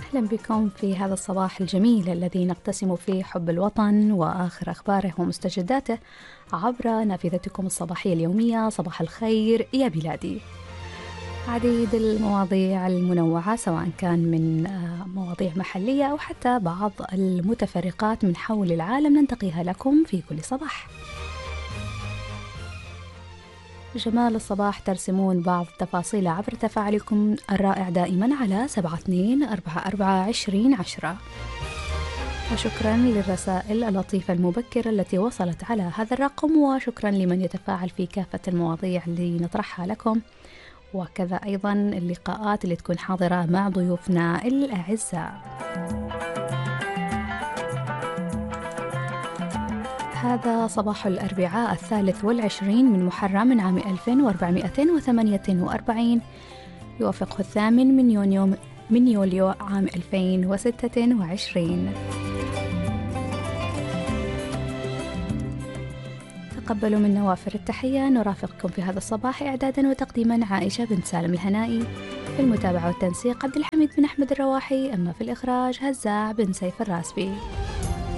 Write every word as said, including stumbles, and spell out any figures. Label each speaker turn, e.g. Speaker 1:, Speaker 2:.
Speaker 1: أهلا بكم في هذا الصباح الجميل الذي نقتسم فيه حب الوطن وآخر أخباره ومستجداته عبر نافذتكم الصباحية اليومية. صباح الخير يا بلادي. عديد المواضيع المنوعة سواء كان من مواضيع محلية أو حتى بعض المتفرقات من حول العالم ننتقيها لكم في كل صباح. جمال الصباح ترسمون بعض التفاصيل عبر تفاعلكم الرائع دائما على سبعة اثنين أربعة أربعة عشرين عشرة. وشكرا للرسائل اللطيفة المبكرة التي وصلت على هذا الرقم، وشكرا لمن يتفاعل في كافة المواضيع اللي نطرحها لكم، وكذا أيضا اللقاءات اللي تكون حاضرة مع ضيوفنا الأعزاء. هذا صباح الأربعاء الثالث والعشرين من محرم من عام ألف وأربعمائة وثمانية وأربعين، يوافقه الثامن من يونيو من يوليو عام ألفين وستة وعشرين. تقبلوا منا وافر التحية. نرافقكم في هذا الصباح إعدادا وتقديما عائشة بنت سالم الهنائي، في المتابعة والتنسيق عبد الحميد بن أحمد الرواحي، أما في الإخراج هزاع بن سيف الراسبي.